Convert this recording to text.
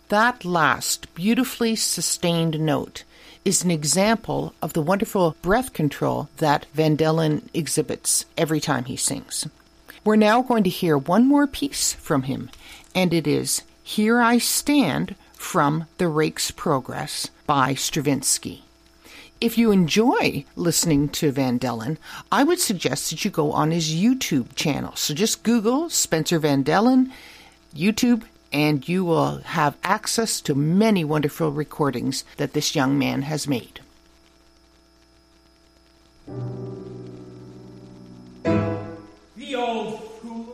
That last, beautifully sustained note is an example of the wonderful breath control that Vandelin exhibits every time he sings. We're now going to hear one more piece from him, and it is Here I Stand from The Rake's Progress by Stravinsky. If you enjoy listening to Vandelin, I would suggest that you go on his YouTube channel. So just Google Spencer Vandelin, YouTube, and you will have access to many wonderful recordings that this young man has made. The old